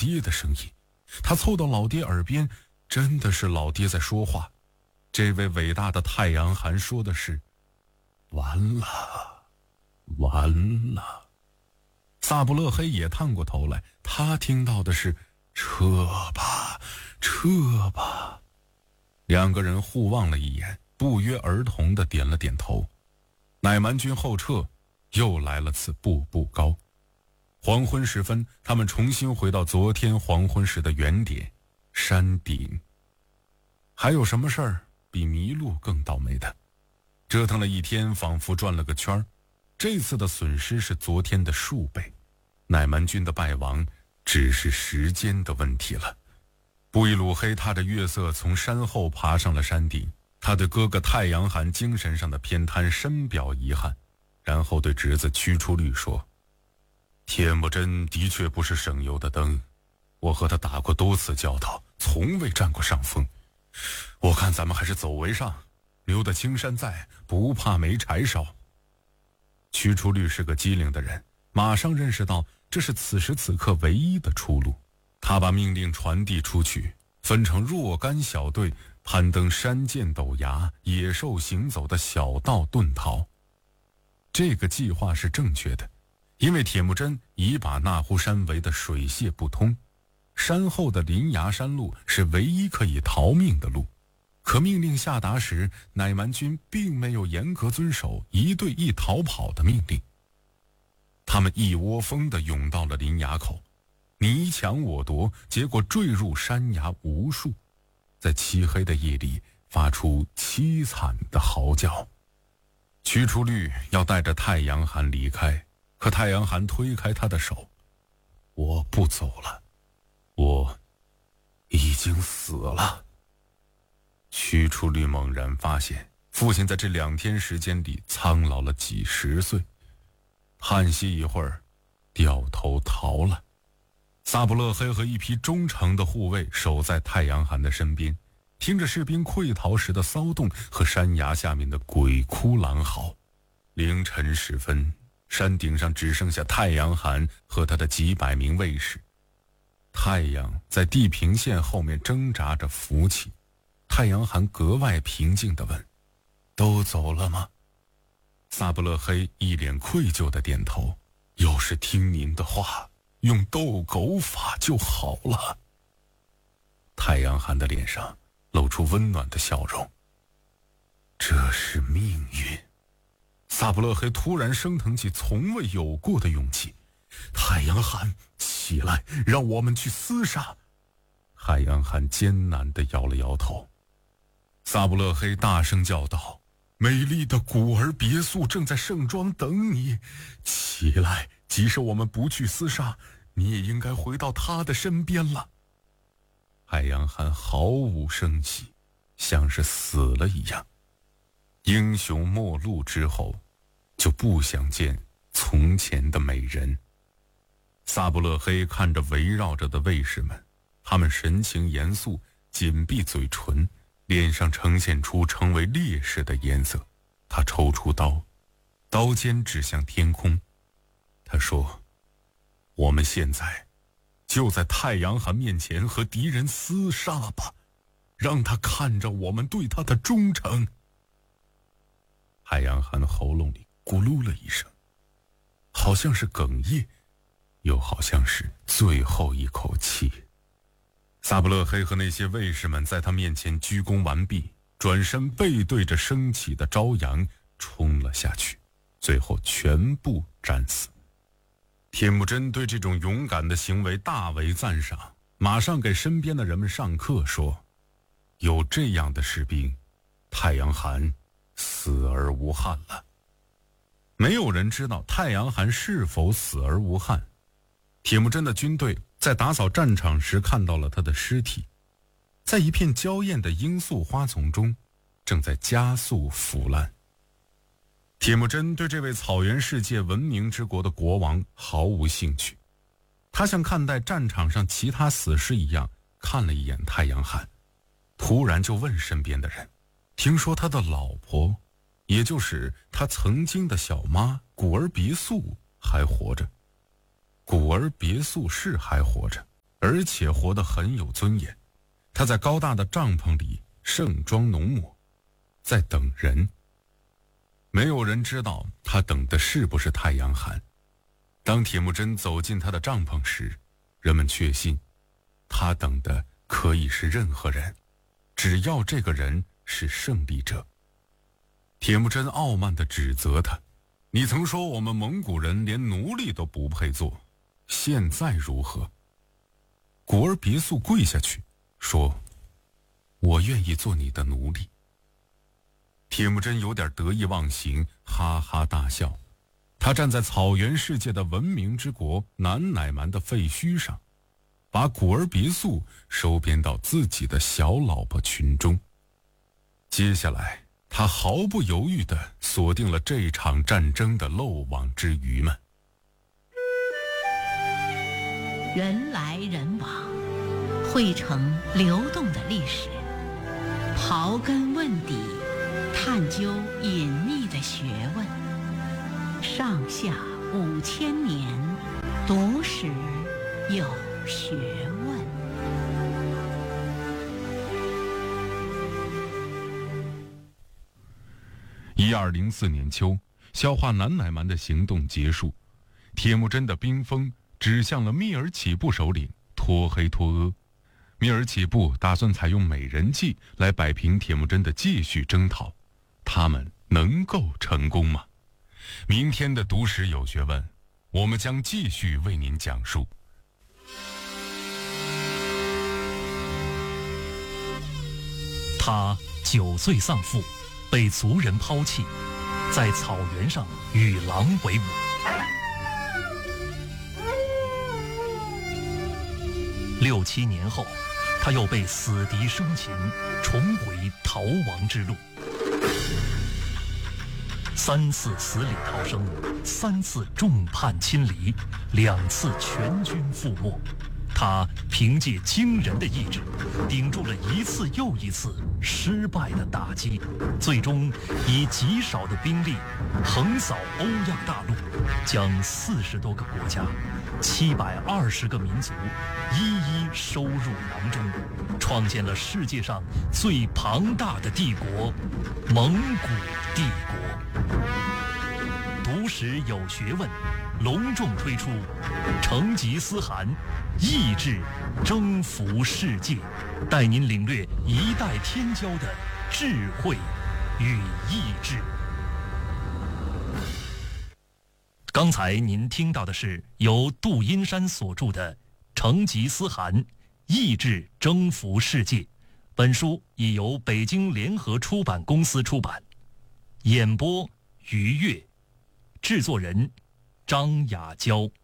爹的声音。他凑到老爹耳边，真的是老爹在说话。这位伟大的太阳寒说的是：完了，完了。萨布勒黑也探过头来，他听到的是：撤吧，撤吧。两个人互望了一眼，不约而同地点了点头。乃蛮军后撤，又来了次步步高。黄昏时分，他们重新回到昨天黄昏时的原点——山顶。还有什么事儿比迷路更倒霉的？折腾了一天，仿佛转了个圈儿。这次的损失是昨天的数倍，乃蛮军的败亡只是时间的问题了。布依鲁黑踏着月色从山后爬上了山顶，他对哥哥太阳寒精神上的偏瘫深表遗憾，然后对侄子屈出律说：铁木真的确不是省油的灯，我和他打过多次交道，从未占过上风。我看咱们还是走为上，留得青山在，不怕没柴烧。屈出律是个机灵的人，马上认识到这是此时此刻唯一的出路。他把命令传递出去，分成若干小队，攀登山涧陡崖，野兽行走的小道遁逃。这个计划是正确的，因为铁木真已把那呼山围得水泄不通，山后的林崖山路是唯一可以逃命的路。可命令下达时，乃蛮军并没有严格遵守一对一逃跑的命令。他们一窝蜂地涌到了林崖口，你抢我夺，结果坠入山崖无数，在漆黑的夜里发出凄惨的嚎叫。屈出律要带着太阳寒离开，可太阳寒推开他的手：我不走了，我已经死了。屈出律猛然发现父亲在这2天时间里苍老了几十岁，叹息一会儿，掉头逃了。萨布勒黑和一批忠诚的护卫守在太阳寒的身边，听着士兵溃逃时的骚动和山崖下面的鬼哭狼嚎。凌晨时分，山顶上只剩下太阳寒和他的几百名卫士。太阳在地平线后面挣扎着浮起。太阳寒格外平静地问：都走了吗？萨布勒黑一脸愧疚地点头：要是听您的话，用斗狗法就好了。太阳寒的脸上露出温暖的笑容：这是命运。萨布勒黑突然升腾起从未有过的勇气：太阳寒，起来，让我们去厮杀。太阳寒艰难地摇了摇头。萨布勒黑大声叫道：美丽的古儿别墅正在盛装等你，起来，即使我们不去厮杀，你也应该回到他的身边了。太阳寒毫无生气，像是死了一样。英雄末路之后，就不想见从前的美人。萨布勒黑看着围绕着的卫士们，他们神情严肃，紧闭嘴唇，脸上呈现出成为烈士的颜色。他抽出刀，刀尖指向天空。他说：我们现在就在太阳寒面前和敌人厮杀吧，让他看着我们对他的忠诚。太阳寒喉咙里咕噜了一声，好像是哽咽，又好像是最后一口气。萨布勒黑和那些卫士们在他面前鞠躬完毕，转身背对着升起的朝阳冲了下去，最后全部战死。铁木真对这种勇敢的行为大为赞赏，马上给身边的人们上课说：有这样的士兵，太阳寒死而无憾了。没有人知道太阳寒是否死而无憾。铁木真的军队在打扫战场时看到了他的尸体，在一片娇艳的罂粟花丛中，正在加速腐烂。铁木真对这位草原世界闻名之国的国王毫无兴趣，他像看待战场上其他死尸一样看了一眼太阳寒，突然就问身边的人：听说他的老婆，也就是他曾经的小妈古尔别墅还活着？古尔别墅是还活着， 而且活得很有尊严。他在高大的帐篷里盛装浓抹，在等人。没有人知道他等的是不是太阳寒。当铁木真走进他的帐篷时，人们确信他等的可以是任何人，只要这个人是胜利者。铁木真傲慢地指责他：你曾说我们蒙古人连奴隶都不配做，现在如何？古尔别速跪下去说：我愿意做你的奴隶。铁木真有点得意忘形，哈哈大笑。他站在草原世界的文明之国南乃蛮的废墟上，把古尔别速收编到自己的小老婆群中。接下来他毫不犹豫地锁定了这场战争的漏网之鱼们。 人来人往，汇成流动的历史，刨根问底，探究隐秘的学问，上下5000年，读史有学问。 1204年秋，消化南乃蛮的行动结束，铁木真的兵锋指向了密尔乞部首领托黑托阿。密尔乞部打算采用美人计来摆平铁木真的继续征讨，他们能够成功吗？明天的读史有学问，我们将继续为您讲述。 他9岁丧父，被族人抛弃，在草原上与狼为伍。6、7年后，他又被死敌生擒，重回逃亡之路。3次死里逃生，3次众叛亲离，2次全军覆没。他凭借惊人的意志，顶住了一次又一次失败的打击，最终以极少的兵力横扫欧亚大陆，将40多个国家、720个民族一一收入囊中，创建了世界上最庞大的帝国——蒙古帝国。读史有学问，隆重推出成吉思汗意志征服世界，带您领略一代天骄的智慧与意志。刚才您听到的是由杜阴山所著的《成吉思汗意志征服世界》，本书已由北京联合出版公司出版。演播：于越，制作人张雅娇。